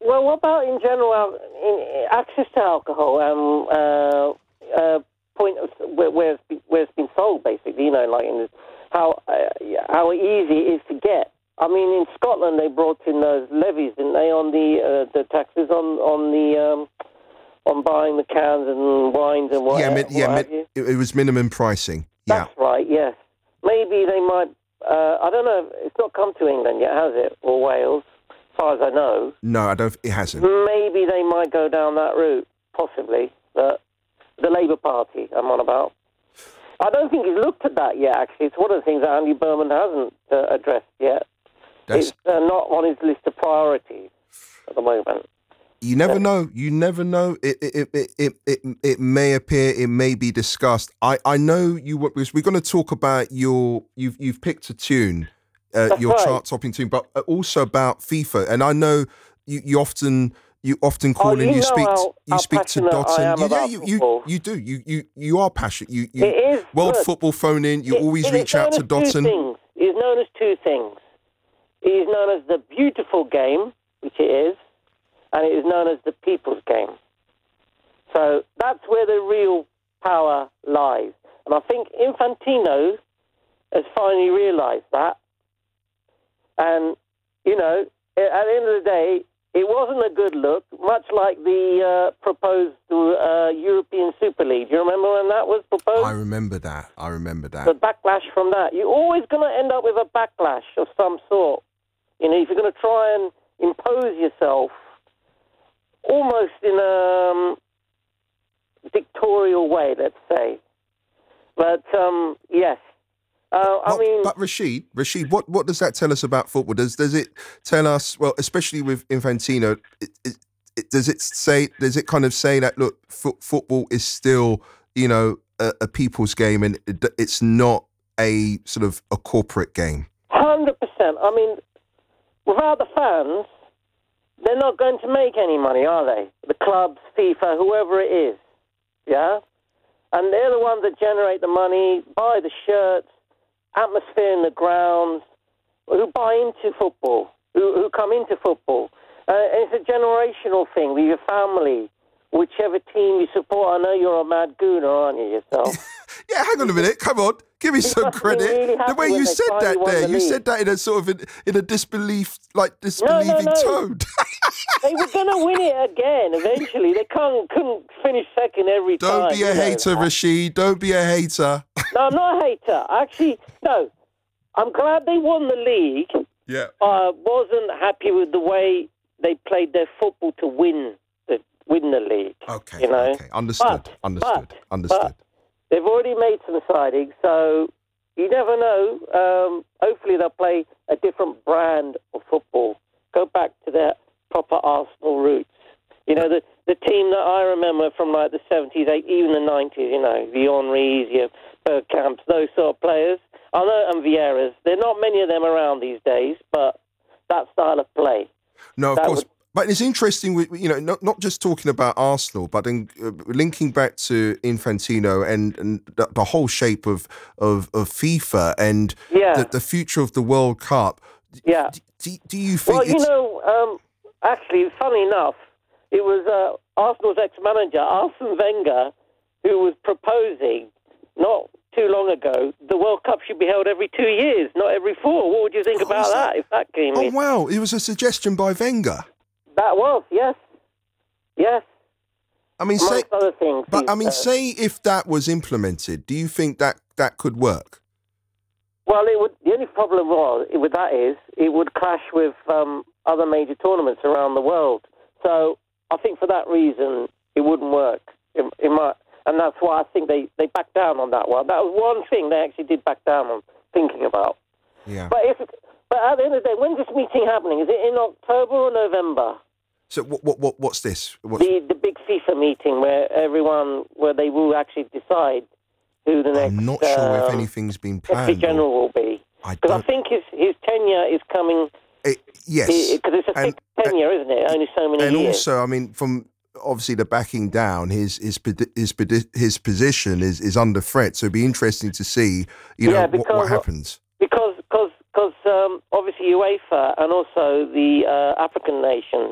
Well, what about in general access to alcohol? Point of where it's been sold, basically. Like how easy it is to get. I mean, in Scotland they brought in those levies, didn't they, on the taxes on buying the cans and wines and what have you? It was minimum pricing. Yeah, that's right. Yes, maybe they might. I don't know. It's not come to England yet, has it, or Wales? As far as I know. No, I don't. It hasn't. Maybe they might go down that route, possibly. But the Labour Party, I'm on about. I don't think he's looked at that yet. Actually, it's one of the things that Andy Berman hasn't addressed yet. It's not on his list of priorities at the moment. You never know. You never know. It may appear. It may be discussed. I know you. Because we're going to talk about you've picked a tune. Your right. chart-topping tune, but also about FIFA. And I know you often call in. You speak to Dotun. You do. You are passionate. You it is World Football phone in. You always reach out to Dotun. He is known as two things. He is known as the beautiful game, which it is, and it is known as the people's game. So that's where the real power lies. And I think Infantino has finally realised that. And, at the end of the day, it wasn't a good look, much like the proposed European Super League. Do you remember when that was proposed? I remember that. The backlash from that. You're always going to end up with a backlash of some sort. If you're going to try and impose yourself almost in a dictatorial way, let's say. But, yes. But Rashid, what does that tell us about football? Does it tell us, well, especially with Infantino, does it kind of say that, look, football is still, a people's game and it's not a sort of a corporate game? 100%. I mean, without the fans, they're not going to make any money, are they? The clubs, FIFA, whoever it is, yeah? And they're the ones that generate the money, buy the shirts, atmosphere in the grounds, who buy into football, who come into football. It's a generational thing with your family, whichever team you support. I know you're a mad gooner, aren't you, yourself? Yeah, hang on a minute. Come on. Give me some credit. Really the way you said that there, you said that in a sort of in a disbelieving tone. They were going to win it again eventually. They couldn't finish second every time. Don't be a hater, Rashid. Don't be a hater. No, I'm not a hater. Actually, no. I'm glad they won the league. Yeah. Wasn't happy with the way they played their football to win the league. Okay. Okay. Understood. But they've already made some signings, so you never know. Hopefully they'll play a different brand of football. Go back to their proper Arsenal roots. The team that I remember from like the 70s, even the 90s, the Henrys, your Bergkamps, those sort of players. I know, and Vieiras. There are not many of them around these days, but that style of play. No, of course. But it's interesting, not just talking about Arsenal, but then linking back to Infantino and the whole shape of FIFA and the future of the World Cup. Yeah. Do you think? Well, actually, funny enough, it was Arsenal's ex-manager, Arsene Wenger, who was proposing not too long ago the World Cup should be held every 2 years, not every 4. What would you think about that if that came in? Oh, wow. It was a suggestion by Wenger. That was, yes. Yes. I mean, other things. Say if that was implemented, do you think that could work? Well, it would. The only problem with that is it would clash with other major tournaments around the world. So I think for that reason it wouldn't work. It might, and that's why I think they backed down on that one. That was one thing they actually did back down on thinking about. Yeah. But at the end of the day, when's this meeting happening? Is it in October or November? So what's this? The big FIFA meeting where they will actually decide who the next. I'm not sure if anything's been planned. Secretary General will be. Because I think his tenure is coming. Yes. Because it's a fixed tenure, isn't it? Only so many years. And also, I mean, from obviously the backing down, his position is under threat. So it'd be interesting to see, what happens. Because obviously UEFA and also the African nations